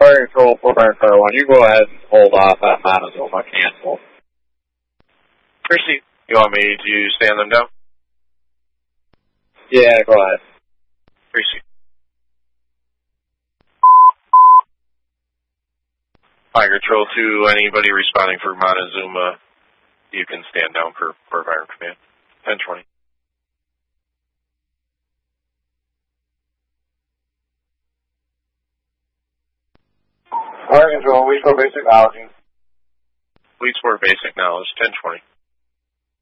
Fire Control 451, you go ahead and hold off at Montezuma cancel. Chrissy, you want me to stand them down? Yeah, go ahead. Chrissy. Fire Control 2, anybody responding for Montezuma, you can stand down for Fire Command. 1020. Fire Control, we for basic knowledge. Fleet Sport basic knowledge, 1020.